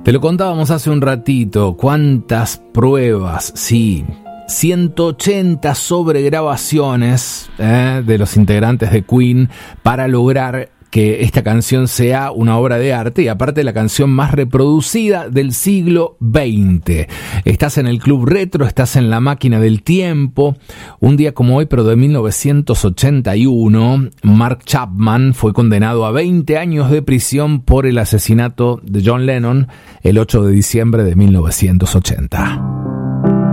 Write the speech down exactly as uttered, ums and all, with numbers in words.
Te lo contábamos hace un ratito, cuántas pruebas, sí, ciento ochenta sobregrabaciones eh, de los integrantes de Queen para lograr que esta canción sea una obra de arte y aparte la canción más reproducida del siglo veinte. Estás en el Club Retro, estás en la máquina del tiempo. Un día como hoy, pero de mil novecientos ochenta y uno, Mark Chapman fue condenado a veinte años de prisión por el asesinato de John Lennon el ocho de diciembre de mil novecientos ochenta.